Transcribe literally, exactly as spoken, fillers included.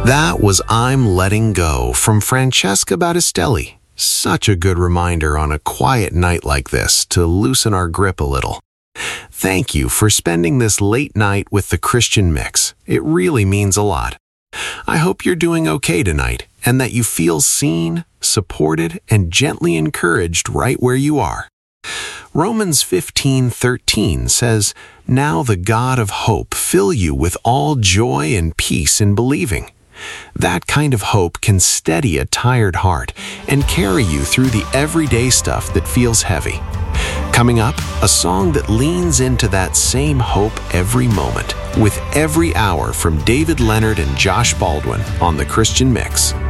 That was I'm Letting Go from Francesca Battistelli. Such a good reminder on a quiet night like this to loosen our grip a little. Thank you for spending this late night with the Christian Mix. It really means a lot. I hope you're doing okay tonight and that you feel seen, supported, and gently encouraged right where you are. Romans fifteen thirteen says, "Now the God of hope fill you with all joy and peace in believing." That kind of hope can steady a tired heart and carry you through the everyday stuff that feels heavy. Coming up, a song that leans into that same hope every moment, with Every Hour from David Leonard and Josh Baldwin on The Christian Mix.